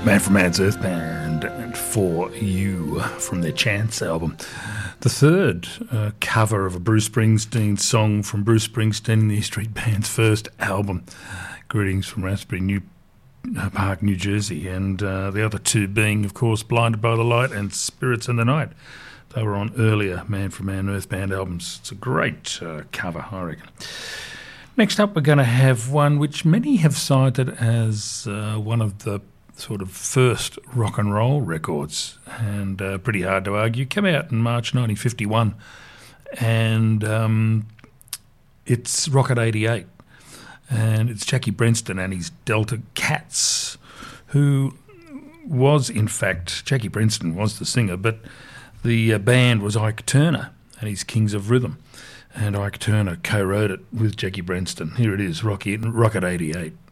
Man from Man's Earth Band and For You from their Chance album. The third cover of a Bruce Springsteen song from Bruce Springsteen and the E Street Band's first album, Greetings from Raspberry Park, New Jersey, and the other two being, of course, Blinded by the Light and Spirits in the Night. They were on earlier Man from Man Earth Band albums. It's a great cover, I reckon. Next up, we're going to have one which many have cited as one of the sort of first rock and roll records, and pretty hard to argue. Came out in March 1951, and it's Rocket 88, and it's Jackie Brenston and his Delta Cats, who was, in fact, Jackie Brenston was the singer, but the band was Ike Turner and his Kings of Rhythm, and Ike Turner co-wrote it with Jackie Brenston. Here it is, Rocket 88.